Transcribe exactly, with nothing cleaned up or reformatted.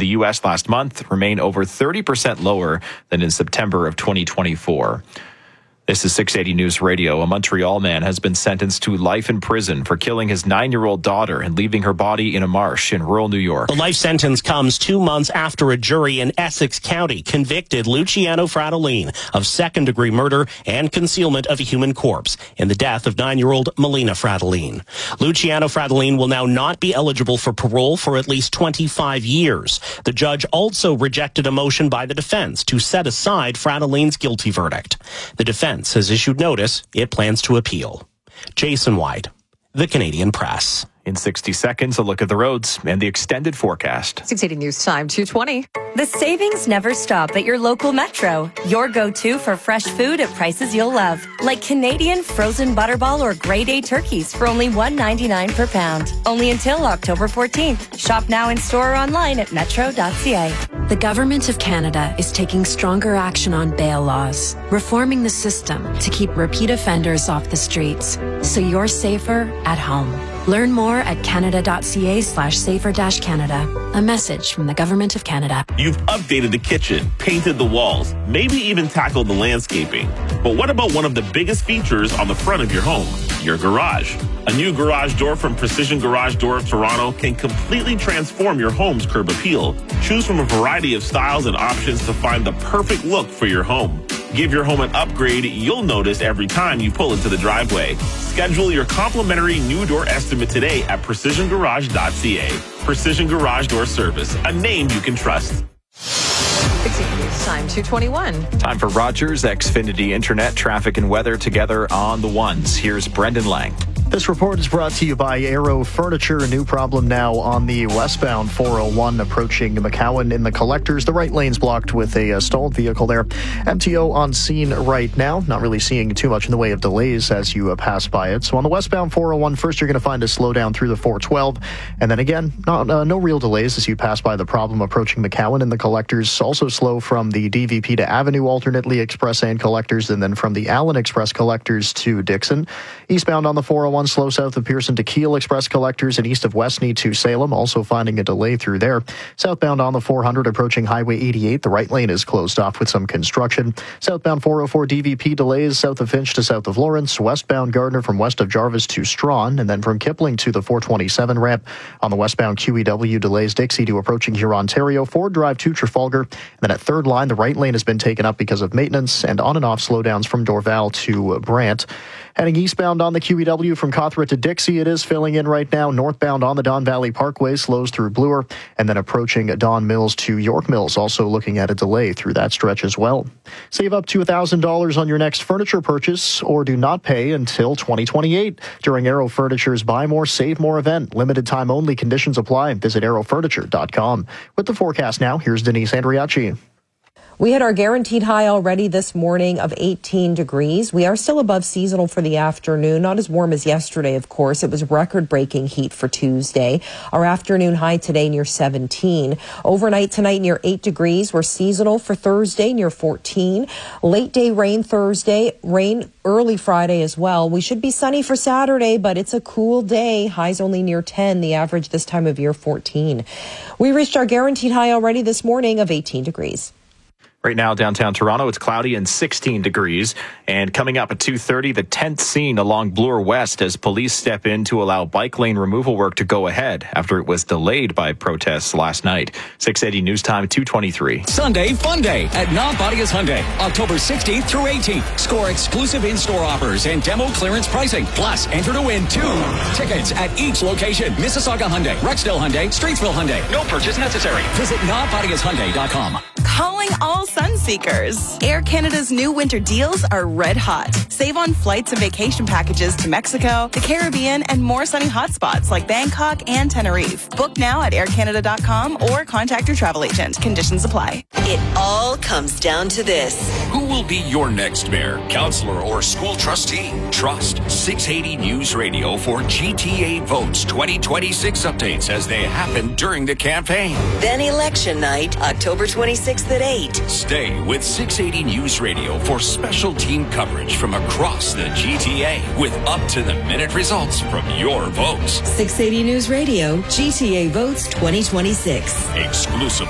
the U S last month remain over thirty percent lower than in September of twenty twenty-four. This is six eighty News Radio. A Montreal man has been sentenced to life in prison for killing his nine-year-old daughter and leaving her body in a marsh in rural New York. The life sentence comes two months after a jury in Essex County convicted Luciano Fratellin of second-degree murder and concealment of a human corpse in the death of nine-year-old Melina Fratellin. Luciano Fratellin will now not be eligible for parole for at least twenty-five years. The judge also rejected a motion by the defense to set aside Fratellin's guilty verdict. The defense has issued notice it plans to appeal. Jason White, The Canadian Press. In sixty seconds, a look at the roads and the extended forecast. six eighty News Time, two twenty. The savings never stop at your local Metro. Your go-to for fresh food at prices you'll love. Like Canadian frozen butterball or grade A turkeys for only one ninety-nine per pound. Only until October fourteenth. Shop now in store or online at metro dot c a. The Government of Canada is taking stronger action on bail laws, reforming the system to keep repeat offenders off the streets, so you're safer at home. Learn more at canada dot c a slash safer dash Canada. A message from the Government of Canada. You've updated the kitchen, painted the walls, maybe even tackled the landscaping. But what about one of the biggest features on the front of your home? Your garage. A new garage door from Precision Garage Door of Toronto can completely transform your home's curb appeal. Choose from a variety of styles and options to find the perfect look for your home. Give your home an upgrade you'll notice every time you pull into the driveway. Schedule your complimentary new door estimate today at precision garage dot c a. Precision Garage Door Service, a name you can trust. six eighty News Time, two twenty-one. Time for Rogers Xfinity Internet, traffic and weather together on the ones. Here's Brendan Lang. This report is brought to you by Aero Furniture. A new problem now on the westbound four oh one approaching McCowan in the collectors. The right lane's blocked with a uh, stalled vehicle there. M T O on scene right now. Not really seeing too much in the way of delays as you uh, pass by it. So on the westbound four oh one, first you're going to find a slowdown through the four twelve. And then again, not, uh, no real delays as you pass by the problem approaching McCowan in the collectors. Also slow from the D V P to Avenue, alternately Express and collectors. And then from the Allen Express collectors to Dixon. Eastbound on the four oh one, slow south of Pearson to Keele Express collectors and east of Westney to Salem, also finding a delay through there. Southbound on the four hundred approaching Highway eighty-eight, the right lane is closed off with some construction. Southbound four oh four D V P delays south of Finch to south of Lawrence, westbound Gardner from west of Jarvis to Strawn, and then from Kipling to the four twenty-seven ramp. On the westbound Q E W delays Dixie to approaching Huron-Ontario, Ford Drive to Trafalgar, and then at third line the right lane has been taken up because of maintenance and on and off slowdowns from Dorval to Brant. Heading eastbound on the Q E W from Cawthra to Dixie, it is filling in right now. Northbound on the Don Valley Parkway slows through Bloor, and then approaching Don Mills to York Mills, also looking at a delay through that stretch as well. Save up to one thousand dollars on your next furniture purchase, or do not pay until twenty twenty-eight during Aero Furniture's Buy More, Save More event. Limited time only. Conditions apply. Visit aero furniture dot com. With the forecast now, here's Denise Andriacci. We had our guaranteed high already this morning of eighteen degrees. We are still above seasonal for the afternoon. Not as warm as yesterday, of course. It was record-breaking heat for Tuesday. Our afternoon high today near seventeen. Overnight tonight near eight degrees. We're seasonal for Thursday near fourteen. Late day rain Thursday. Rain early Friday as well. We should be sunny for Saturday, but it's a cool day. Highs only near ten. The average this time of year fourteen. We reached our guaranteed high already this morning of eighteen degrees. Right now, downtown Toronto, it's cloudy and sixteen degrees. And coming up at two thirty, the tenth scene along Bloor West as police step in to allow bike lane removal work to go ahead after it was delayed by protests last night. six eighty News Time, two twenty-three. Sunday Fun Day at Nonbodias Hyundai, October sixteenth through eighteenth. Score exclusive in-store offers and demo clearance pricing. Plus, enter to win two tickets at each location. Mississauga Hyundai, Rexdale Hyundai, Streetsville Hyundai. No purchase necessary. Visit non bodias hyundai dot com. Calling all sun seekers. Air Canada's new winter deals are red hot. Save on flights and vacation packages to Mexico, the Caribbean, and more sunny hotspots like Bangkok and Tenerife. Book now at air canada dot com or contact your travel agent. Conditions apply. It all comes down to this. Who will be your next mayor, councillor, or school trustee? Trust six eighty News Radio for G T A Votes twenty twenty-six updates as they happen during the campaign. Then election night, October twenty-sixth at eight. Stay with six eighty News Radio for special team coverage from across the G T A with up-to-the-minute results from your votes. six eighty News Radio, G T A Votes twenty twenty-six. Exclusive